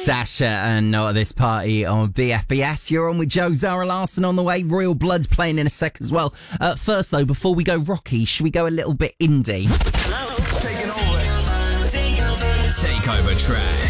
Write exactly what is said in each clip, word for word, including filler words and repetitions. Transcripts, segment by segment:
Dasher and Not at This Party on B F B S. You're on with Joe Zara Larson on the way. Royal Blood's playing in a sec as well. Uh, first, though, before we go rocky, should we go a little bit indie? Hello. Taking over. Take over track.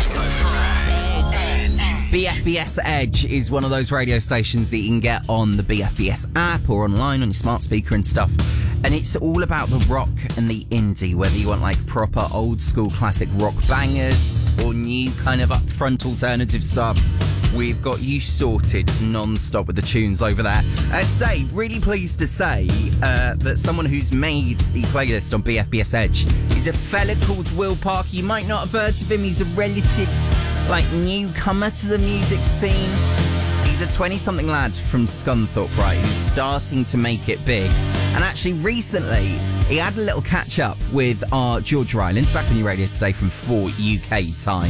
B F B S Edge is one of those radio stations that you can get on the B F B S app or online on your smart speaker and stuff. And it's all about the rock and the indie, whether you want like proper old school classic rock bangers or new kind of upfront alternative stuff. We've got you sorted non-stop with the tunes over there. Uh, today, really pleased to say uh, that someone who's made the playlist on B F B S Edge is a fella called Will Parker. You might not have heard of him. He's a relative, like, newcomer to the music scene. He's a twenty-something lad from Scunthorpe, right, who's starting to make it big. And actually, recently, he had a little catch-up with our George Ryland, back on your radio today from four U K time.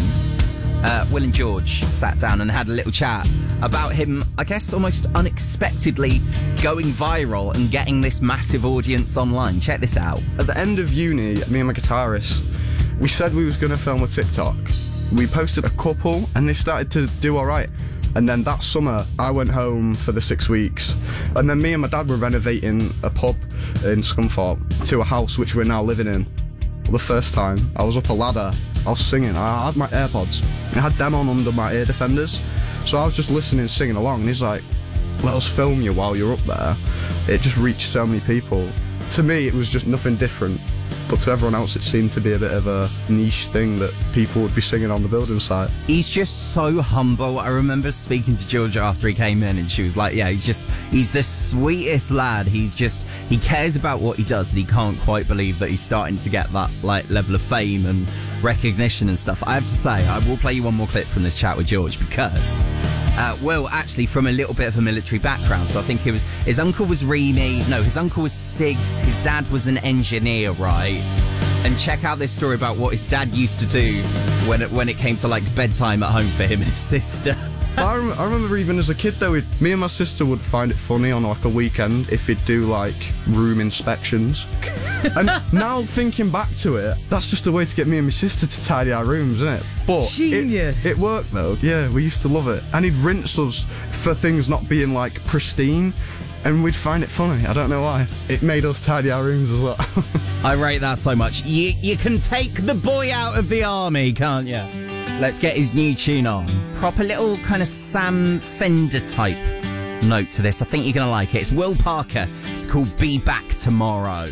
Uh, Will and George sat down and had a little chat about him, I guess, almost unexpectedly going viral and getting this massive audience online. Check this out. At the end of uni, me and my guitarist, we said we was going to film a TikTok. We posted a couple and they started to do all right. And then that summer, I went home for the six weeks. And then me and my dad were renovating a pub in Scunthorpe to a house which we're now living in. The first time, I was up a ladder, I was singing, I had my AirPods. I had them on under my ear defenders. So I was just listening, singing along, and he's like, let us film you while you're up there. It just reached so many people. To me, it was just nothing different. But to everyone else, it seemed to be a bit of a niche thing that people would be singing on the building site. He's just so humble. I remember speaking to Georgia after he came in and she was like, yeah, he's just, he's the sweetest lad. He's just, he cares about what he does and he can't quite believe that he's starting to get that like level of fame and recognition and stuff. I have to say, I will play you one more clip from this chat with George because, uh, Will, actually from a little bit of a military background. So I think it was, his uncle was Remy, no, his uncle was Siggs, his dad was an engineer, right? And check out this story about what his dad used to do when it, when it came to like bedtime at home for him and his sister. I, rem- I remember even as a kid though, we'd, me and my sister would find it funny on like a weekend if he'd do like room inspections. And now thinking back to it, that's just a way to get me and my sister to tidy our rooms, isn't it? But Genius. It, it worked though. Yeah, we used to love it. And he'd rinse us for things not being like pristine. And we'd find it funny. I don't know why. It made us tidy our rooms as well. I rate that so much. You, you can take the boy out of the army, can't you? Let's get his new tune on. Proper little kind of Sam Fender type note to this. I think you're going to like it. It's Will Parker. It's called Be Back Tomorrow.